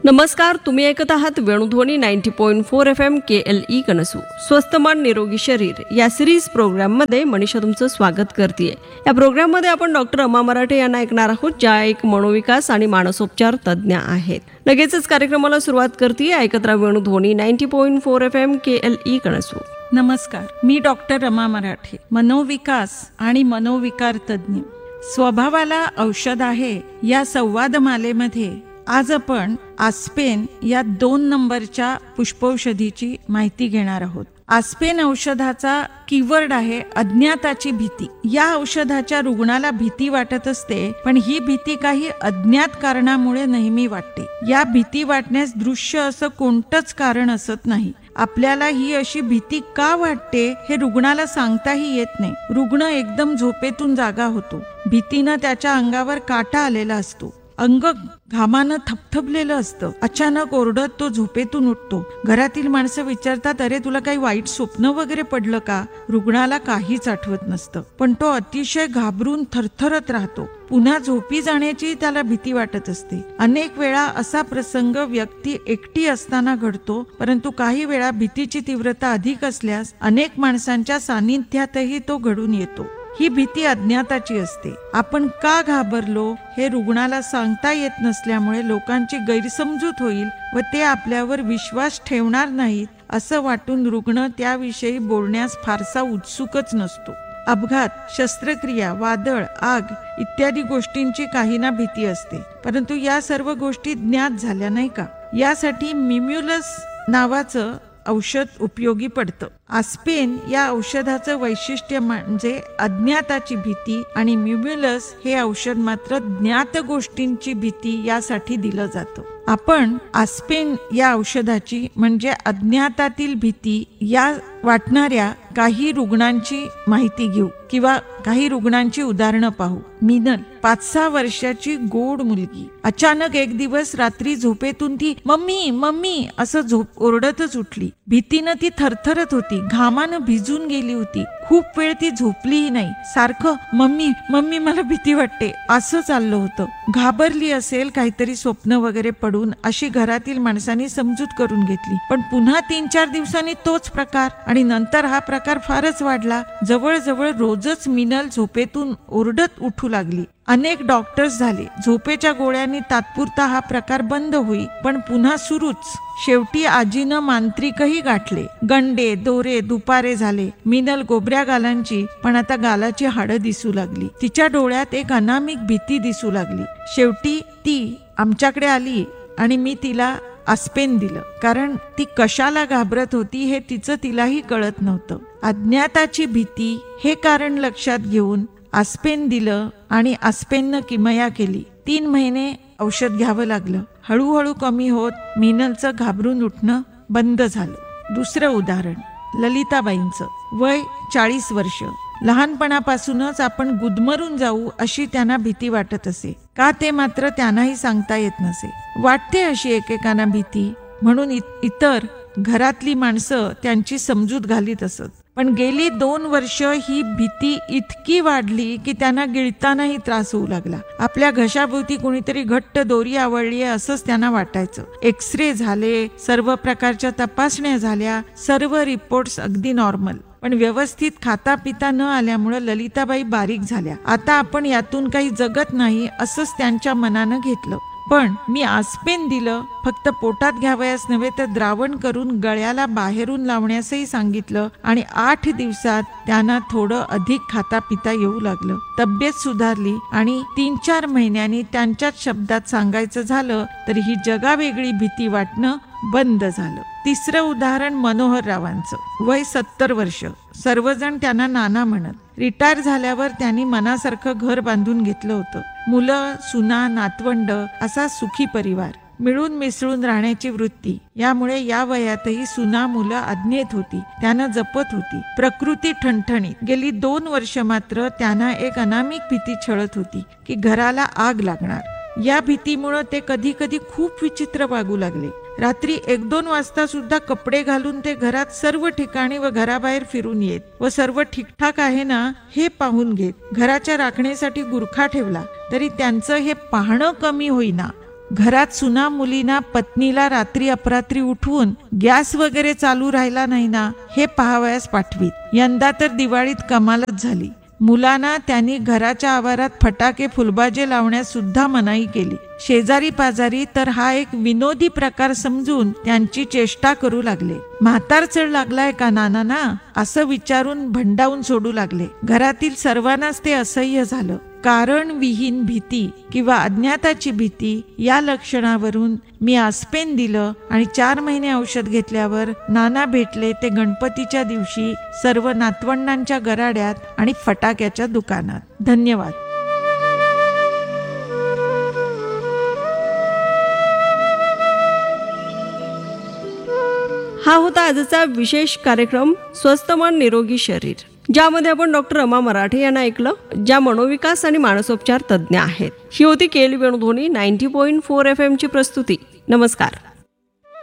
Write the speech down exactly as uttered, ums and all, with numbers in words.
नमस्कार, तुम्ही ऐकत आहात Venudhwani ninety point four F M के एल ई कनसू. स्वस्थमान निरोगी शरीर या सिरीज प्रोग्राममध्ये मनीषा तुमचं स्वागत करते. या प्रोग्राममध्ये आपण डॉक्टर अमा मराठे यांना ऐकणार आहोत, ज्या एक मनोविकास आणि मानसोपचार तज्ज्ञ आहेत. लगेचच कार्यक्रमाला सुरुवात करते. ऐकत राहा Venudhwani ninety point four F M के एल ई कनसू. नमस्कार, मी डॉक्टर रमा मराठे, मनोविकास आणि मनोविकार तज्ज्ञ. स्वभावाला औषध आहे या संवादमालेमध्ये आज आपण आस्पेन या दोन नंबरच्या पुष्पौषधीची माहिती घेणार आहोत. आस्पेन औषधाचा कीवर्ड आहे अज्ञाताची भीती. या औषधाच्या रुग्णाला भीती वाटत असते, पण ही भीती काही अज्ञात कारणामुळे नेहमी वाटते. या भीती वाटण्यास दृश्य असं कोणतंच कारण असत नाही. आपल्याला ही अशी भीती का वाटते हे रुग्णाला सांगताही येत नाही. रुग्ण एकदम झोपेतून जागा होतो. भीतीनं त्याच्या अंगावर काटा आलेला असतो. अंग घामानं थपथपलेलं असतं. अचानक ओरडत तो झोपेतून उठतो. घरातील माणसं विचारतात, अरे तुला काही वाईट स्वप्न वगैरे पडलं का? रुग्णाला काहीच आठवत नसतं, पण तो अतिशय घाबरून थरथरत राहतो. पुन्हा झोपी जाण्याची त्याला भीती वाटत असते. अनेक वेळा असा प्रसंग व्यक्ती एकटी असताना घडतो, परंतु काही वेळा भीतीची तीव्रता अधिक असल्यास अनेक माणसांच्या सानिध्यातही तो घडून येतो. ही भीती अज्ञाताची असते. आपण का घाबरलो हे रुग्णाला सांगता येत नसल्यामुळे लोकांची गैरसमजूत होईल व ते आपल्यावर विश्वास ठेवणार नाहीत असं वाटून रुग्ण त्याविषयी बोलण्यास फारसा उत्सुकच नसतो. अपघात, शस्त्रक्रिया, वादळ, आग इत्यादी गोष्टींची काहींना भीती असते, परंतु या सर्व गोष्टी ज्ञात झाल्या नाही का? यासाठी मिम्युलस नावाचं औषध उपयोगी पडतं. आस्पेन या औषधाचं वैशिष्ट्य म्हणजे अज्ञाताची भीती आणि मिम्युलस हे औषध मात्र ज्ञात गोष्टींची भीती यासाठी दिलं जातं. आपण आस्पेन या औषधाची म्हणजे अज्ञातातील भीती या वाटणाऱ्या काही रुग्णांची माहिती घेऊ किंवा काही रुग्णांची उदाहरणं पाहू. मिनल, पाच सहा वर्षाची गोड मुलगी, अचानक एक दिवस रात्री झोपेतून ती मम्मी मम्मी असं झोप ओरडतच उठली. भीतीनं ती थरथरत होती. घामानं भिजून गेली होती. खूप वेळ ती झोपलीही नाही. सारखं मम्मी मम्मी मला भीती वाटते असं चाललं होतं. घाबरली असेल काहीतरी स्वप्न वगैरे पडून अशी घरातील माणसांनी समजूत करून घेतली. पण पुन्हा तीन चार दिवसांनी तोच प्रकार आणि नंतर हा प्रकार फारच वाढला. जवळजवळ रोजच मिनल झोपेतून ओरडत उठू लागली. अनेक डॉक्टर्स झाले. झोपेच्या गोळ्यांनी तात्पुरता हा प्रकार बंद होई, पण पुन्हा सुरूच. शेवटी आजीनं मांत्रिकही गाठले. गंडे, दोरे, दुपारे झाले. मिनल गोबऱ्या गालांची, पण आता गालाची हाडं दिसू लागली. तिच्या डोळ्यात एक अनामिक भीती दिसू लागली. शेवटी ती आमच्याकडे आली आणि मी तिला आस्पेन दिलं, कारण ती कशाला घाबरत होती हे तिचं तिलाही कळत नव्हतं. अज्ञाताची भीती हे कारण लक्षात घेऊन आस्पेन दिलं आणि आस्पेननं किमया केली. तीन महिने औषध घ्यावं लागलं. हळूहळू कमी होत मिनलचं घाबरून उठणं बंद झालं. दुसरं उदाहरण ललिताबाईंचं. वय चाळीस वर्ष. लहानपणापासूनच आपण गुदमरून जाऊ अशी त्यांना भीती वाटत असे. का ते मात्र त्यांनाही सांगता येत नसे. वाटते अशी एकेकांना भीती, म्हणून इतर घरातली माणसं त्यांची समजूत घालीत असत. पण गेली दोन वर्ष ही भीती इतकी वाढली की त्यांना गिळतानाही त्रास होऊ लागला. आपल्या घशाभोवती कोणीतरी घट्ट दोरी आवळली आहे असंच त्यांना वाटायचं. एक्सरे झाले, सर्व प्रकारच्या तपासण्या झाल्या, सर्व रिपोर्ट्स अगदी नॉर्मल, पण व्यवस्थित खाता पिता न आल्यामुळे ललिताबाई बारीक झाल्या. आता आपण यातून काही जगत नाही असंच त्यांच्या मनानं घेतलं. पण मी आस्पेन दिलं, फक्त पोटात घ्यावयास नव्हे तर द्रावण करून गळ्याला बाहेरून लावण्यासही सांगितलं आणि आठ दिवसात त्यांना थोडं अधिक खाता पिता येऊ लागलं. तब्येत सुधारली आणि तीन चार महिन्यांनी त्यांच्याच शब्दात सांगायचं झालं तर ही जगावेगळी भीती वाटणं बंद झालं. तिसरं उदाहरण मनोहर रावांचं. वय सत्तर वर्ष. सर्वजण त्यांना नाना म्हणत. रिटायर झाल्यावर त्यांनी मनासारखं घर बांधून घेतलं होतं. मुलं, सुना, नातवंड असा सुखी परिवार, मिळून मिसळून राहण्याची वृत्ती. यामुळे या वयातही सुना मुलं अज्ञेत होती, त्यांना जपत होती. प्रकृती ठणठणीत. गेली दोन वर्ष मात्र त्यांना एक अनामिक भीती छळत होती की घराला आग लागणार. या भीतीमुळे ते कधी कधी खूप विचित्र वागू लागले. रात्री एक दोन वाजता सुद्धा कपडे घालून ते घरात सर्व ठिकाणी व घराबाहेर फिरून येत व सर्व ठीकठाक आहे ना हे पाहून घेत. घराच्या राखण्यासाठी गुरखा ठेवला तरी त्यांचं हे पाहणं कमी होईना. घरात सुना मुलींना पत्नीला रात्री अपरात्री उठवून गॅस वगैरे चालू राहिला नाही ना हे पाहावयास पाठवीत. यंदा तर दिवाळीत कमालच झाली. मुलांना त्यांनी घराच्या आवारात फटाके फुलबाजे लावण्यास सुद्धा मनाई केली. शेजारी पाजारी तर हा एक विनोदी प्रकार समजून त्यांची चेष्टा करू लागले. म्हातार चढ लागलाय का नाना असं विचारून भंडावून सोडू लागले. घरातील सर्वांनाच ते असह्य झालं. कारण विहीन भीती किंवा अज्ञाताची भीती या लक्षणावरून मी आस्पेन दिलं आणि चार महिने औषध घेतल्यावर नाना भेटले ते गणपतीच्या दिवशी सर्व नातवंडांच्या गराड्यात आणि फटाक्याच्या दुकानात. धन्यवाद. हा होता आजचा विशेष कार्यक्रम स्वस्थ मन निरोगी शरीर, ज्यामध्ये आपण डॉक्टर रमा मराठे यांना ऐकलं, ज्या मनोविकास आणि मानसोपचार तज्ज्ञ आहेत. ही होती केली Venudhwani ninety point four F M ची प्रस्तुती. नमस्कार.